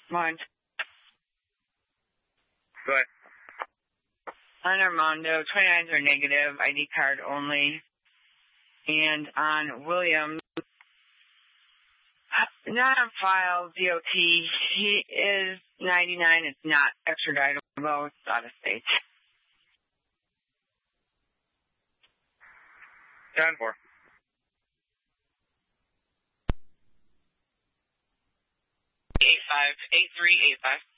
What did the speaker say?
One. Go ahead. On Armando, 29s are negative, ID card only. And on William, not on file, DOT, he is 99. It's not extraditable. It's out of state. 10-4. 85, 8385.